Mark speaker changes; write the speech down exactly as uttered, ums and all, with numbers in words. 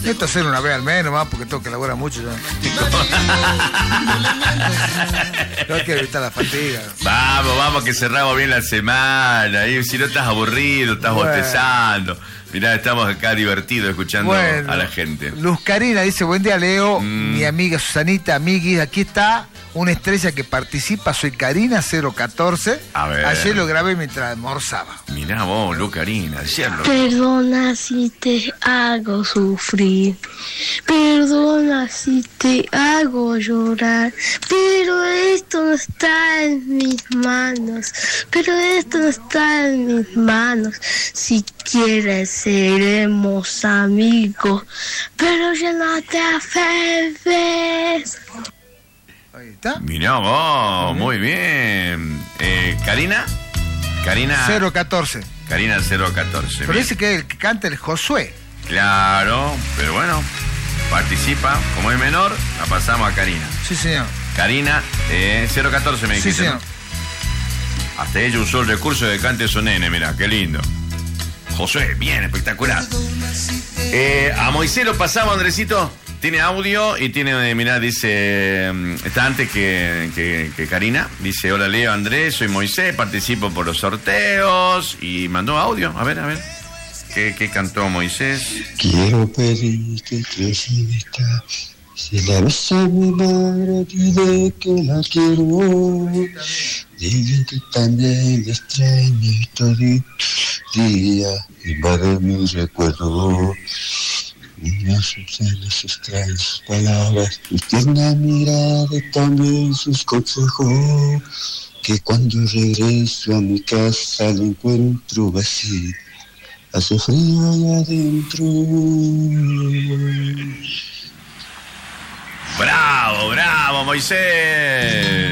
Speaker 1: Esto hacer una vez al menos más porque tengo que laburar mucho ya. No hay que evitar la fatiga.
Speaker 2: Vamos, vamos, que cerramos bien la semana. Y si no estás aburrido, estás bueno. bostezando. Mirá, estamos acá divertidos escuchando bueno, a la gente.
Speaker 1: Luz Karina dice, buen día, Leo. Mm. Mi amiga Susanita, amiguis, aquí está una estrella que participa. Soy Karina cero catorce.
Speaker 2: A ver.
Speaker 1: Ayer lo grabé mientras almorzaba.
Speaker 2: Mirá vos, Luz Karina, ayer lo...
Speaker 3: Perdona si te hago sufrir. Perdona si te hago llorar. Pero esto no está en mis manos. Pero esto no está en mis manos. Si quieres seremos amigos, pero ya no te aferres.
Speaker 1: Ahí está.
Speaker 2: Mirá vos, muy bien. Eh, Karina. Karina.
Speaker 1: cero catorce.
Speaker 2: Karina cero catorce.
Speaker 1: Pero dice que el que canta el Josué.
Speaker 2: Claro, pero bueno, participa. Como es menor, la pasamos a Karina.
Speaker 1: Sí, señor.
Speaker 2: Karina, eh, cero catorce me dijiste,
Speaker 1: sí, señor.
Speaker 2: ¿no? Hasta ella usó el recurso de cante su nene, mirá, qué lindo. Josué, bien, espectacular. Eh, a Moisés lo pasamos, Andresito. Tiene audio y tiene, mirá, dice, está antes que, que, que Karina. Dice, hola Leo, Andrés, soy Moisés, participo por los sorteos. Y mandó audio, a ver, a ver. ¿Qué, qué cantó Moisés?
Speaker 4: Quiero pedirte que si está, si la ves a mi madre, dile que la quiero. Dile que también me extraño todo el día, invade mi recuerdo. Niña, sus celos, extrañas palabras, tu tierna mirada y también sus consejos. Que cuando regreso a mi casa la encuentro vacía, hace frío allá adentro.
Speaker 2: Bravo, bravo, Moisés.